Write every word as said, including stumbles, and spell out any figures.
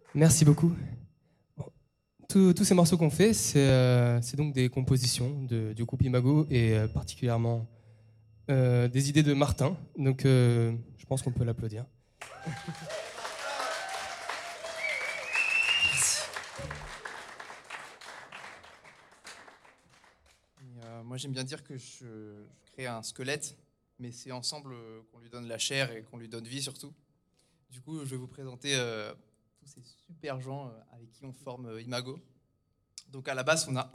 Merci beaucoup. Bon, tous tous ces morceaux qu'on fait, c'est euh, c'est donc des compositions de- du groupe Imago et euh, particulièrement euh, des idées de Martin. Donc euh, je pense qu'on peut l'applaudir. Et, euh, moi, j'aime bien dire que je, je crée un squelette, mais c'est ensemble euh, qu'on lui donne la chair et qu'on lui donne vie surtout. Du coup, je vais vous présenter euh, tous ces super gens euh, avec qui on forme euh, Imago. Donc à la base, on a